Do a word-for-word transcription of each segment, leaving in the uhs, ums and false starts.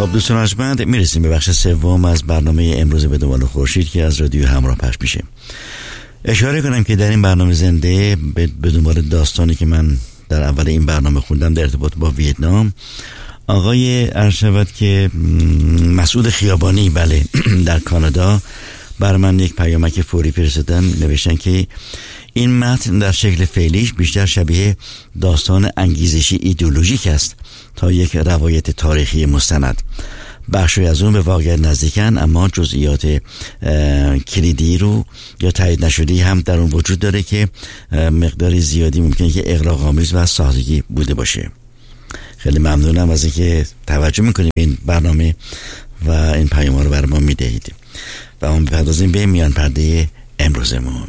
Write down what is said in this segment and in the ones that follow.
خب دوستان ارجمند، میرسیم به بخش سوم از برنامه امروز به دنبال خورشید که از رادیو همراه پخش میشه. اشاره کنم که در این برنامه زنده به دنبال داستانی که من در اول این برنامه خوندم در ارتباط با ویتنام، آقای ارشد که مسعود خیابانی بله در کانادا بر من یک پیامک فوری فرستادن، نوشتن که این متن در شکل فعلیش بیشتر شبیه داستان انگیزشی ایدئولوژیک است تا یک روایت تاریخی مستند. بخشی از اون به واقعیت نزدیکن، اما جزئیات کلیدی رو یا تایید نشده‌ای هم در اون وجود داره که مقداری زیادی ممکنه که اغراق‌آمیز و ساختگی بوده باشه. خیلی ممنونم از اینکه توجه میکنیم این برنامه و این پیام رو برای ما میدهید و ما بپردازیم به میان پرده امروزمون.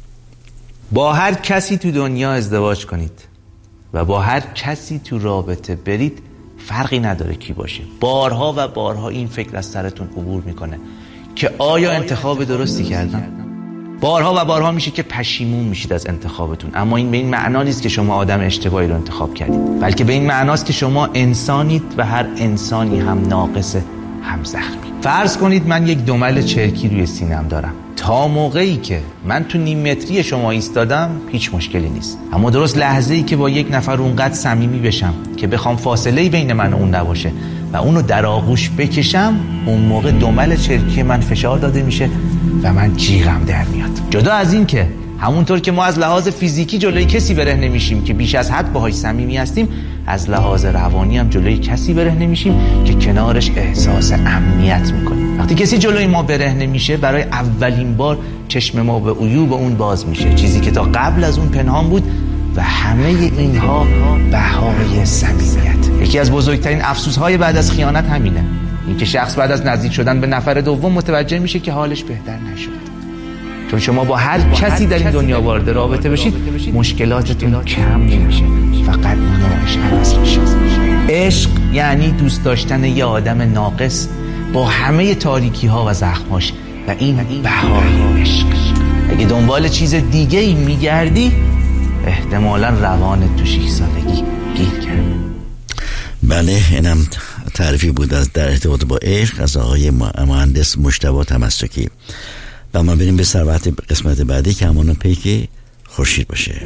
با هر کسی تو دنیا ازدواج کنید و با هر کسی تو رابطه برید، فرقی نداره کی باشه. بارها و بارها این فکر از سرتون عبور میکنه که آیا انتخاب درستی کردم؟ بارها و بارها میشه که پشیمون میشید از انتخابتون، اما این به این معنا نیست که شما آدم اشتباهی رو انتخاب کردید، بلکه به این معناست که شما انسانید و هر انسانی هم ناقصه هم زخمی. فرض کنید من یک دمل چرکی روی سینم دارم. تا موقعی که من تو نیم متری شما ایستادم هیچ مشکلی نیست، اما درست لحظه‌ای که با یک نفر اونقدر صمیمی بشم که بخوام فاصله‌ای بین من و اون نباشه و اونو در آغوش بکشم، اون موقع دمل چرکی من فشار داده میشه و من جیغم در میاد. جدا از این که همونطور که ما از لحاظ فیزیکی جلوی کسی برهنه میشیم که بیش از حد باهاش صمیمی هستیم، از لحاظ روانی هم جلوی کسی برهنه میشیم که کنارش احساس امنیت میکنیم. وقتی کسی جلوی ما برهنه میشه، برای اولین بار چشم ما به عیوب اون باز میشه، چیزی که تا قبل از اون پنهان بود و همه اینها بهای صمیمیت. یکی از بزرگترین افسوس‌های بعد از خیانت همینه، اینکه شخص بعد از نزدیک شدن به نفر دوم متوجه میشه که حالش بهتر نشد. چون شما با هر کسی در این دنیا وارد رابطه بشید، مشکلاتتون کم نمیشه، فقط نوعش عوض میشه. عشق یعنی دوست داشتن یه آدم ناقص با همه تاریکی ها و زخماش، و این بهای عشق. اگه دنبال چیز دیگه ای میگردی، احتمالا روان تو شش سالگی گیر کرد. بله، اینم تعریفی بود از در ارتباط با عشق از آقای مهندس مجتبی تمسکی. و ما بریم به سرعت قسمت بعدی که همون پیک خورشید باشه.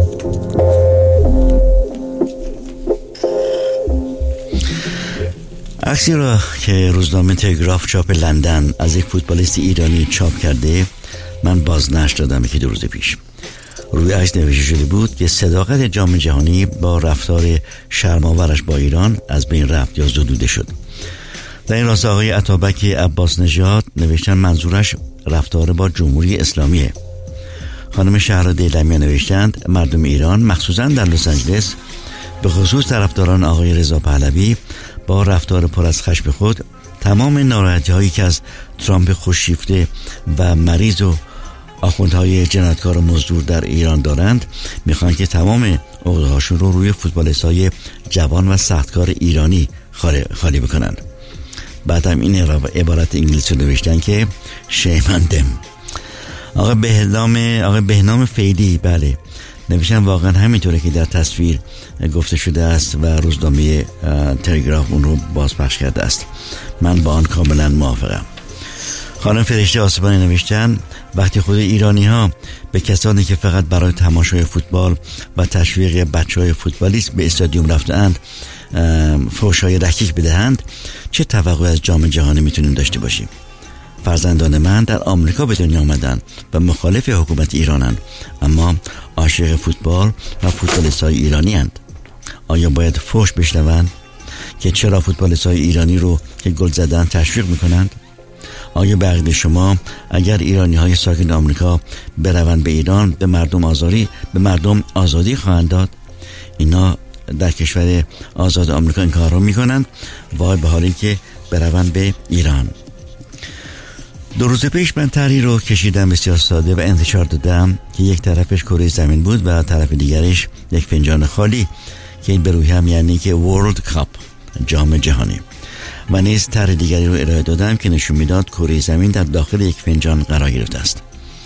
عکسی را که روزنامه تلگراف چاپ لندن از یک فوتبالیست ایرانی چاپ کرده من بازنشر دادم یکی دو روز پیش. روی عکس نوشته شده بود که صداقت جام جهانی با رفتار شرم‌آورش با ایران از بین رفت یا زدوده شد. در این راسته آقای عطابک عباس نژاد نوشتن منظورش رفتار با جمهوری اسلامیه. خانم شهرا دیلمی نوشتند مردم ایران مخصوصا در لس آنجلس، به خصوص طرفداران آقای رضا پهلوی، با رفتار پر از خشم خود تمام ناراحتی هایی که از ترامپ خودشیفته و مریض و آخوندهای جنایتکار و مزدور در ایران دارند، میخوان که تمام عقده‌هاشون رو روی فوتبالیست‌های جوان و سختکار ایرانی خالی بکنند. بعدم این عبارت انگلیسی رو نوشتن که شیمندم. آقا بهنام آقا بهنام فیدی بله نوشتن واقعا همینطوره که در تصویر گفته شده است و روزنامه تلگراف اون رو بازپخش کرده است. من با آن کاملا موافقم. خانم فرشته آسمانی نوشتن وقتی خود ایرانی ها به کسانی که فقط برای تماشای فوتبال و تشویق بچهای فوتبالیست به استادیوم رفتند فحشای رکیک بدهند، چه توقعی از جام جهانی میتونیم داشته باشیم؟ فرزندان من در آمریکا به دنیا آمدن و مخالف حکومت ایرانند، اما عاشق فوتبال و فوتبالیست‌های ایرانی اند. آیا باید فحش بشنوند که چرا فوتبالیست‌های ایرانی رو که گل زدن تشویق میکنند؟ آیا به عقیده شما اگر ایرانی‌های ساکن آمریکا بروند به ایران به مردم آزادی به مردم آزادی خواهند داد؟ اینا در کشور آزاد آمریکا این کار رو میکنند، وای به حالی که بروند به ایران. دو روز پیش من طرحی رو کشیدم بسیار ساده و انتشار دادم که یک طرفش کره زمین بود و طرف دیگرش یک فنجان خالی که این به روی هم یعنی که ورلد کاپ، جام جهانی، و نیز طرح دیگری رو ارائه دادم که نشون میداد کره زمین در داخل یک فنجان قرار گرفته است.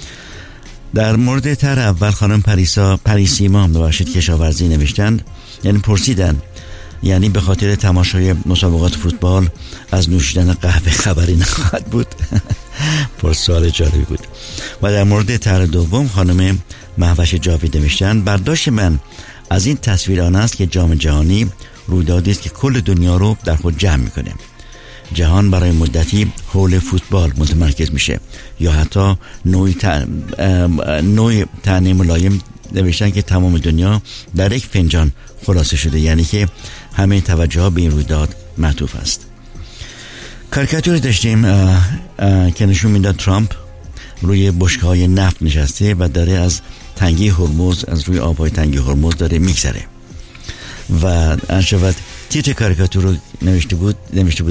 در مورد طرح اول خانم پریسا پریسیما ببخشید کشاورزی نوشتند، یعنی پرسیدن یعنی به خاطر تماشای مسابقات فوتبال از نوشیدن قهوه خبری نخواهد بود. پر سوال جالبی بود. و در مورد طرح دوم خانم مهوش جاوید نوشتن برداشت من از این تصویر آن است که جام جهانی رویدادی است که کل دنیا رو در خود جمع میکنه. جهان برای مدتی حول فوتبال متمرکز میشه یا حتی نوعی نوع طعنه ملایم نوشتن که تمام دنیا در یک فنجان خلاصه شده، یعنی که همه توجه ها به این رویداد معطوف است. کاریکاتوری داشتیم اه اه که نشون میداد ترامپ روی بشکه‌های نفت نشسته و داره از تنگه هرمز از روی آب‌های تنگه هرمز داره میگذره و انشود تیتر کاریکاتور رو نوشته بود نوشته بود